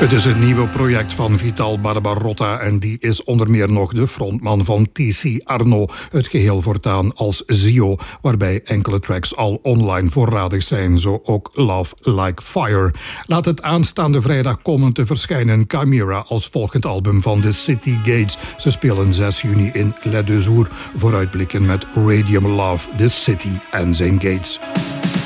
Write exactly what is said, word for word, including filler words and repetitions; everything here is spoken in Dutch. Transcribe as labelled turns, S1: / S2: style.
S1: Het is een nieuwe project van Vital Barbarotta en die is onder meer nog de frontman van T C Arno, het geheel voortaan als Zio, waarbij enkele tracks al online voorradig zijn, zo ook Love Like Fire. Laat het aanstaande vrijdag komen te verschijnen Chimera als volgend album van The City Gates. Ze spelen zes juni in Les Deux Jours, vooruitblikken met Radium Love, The City en zijn Gates.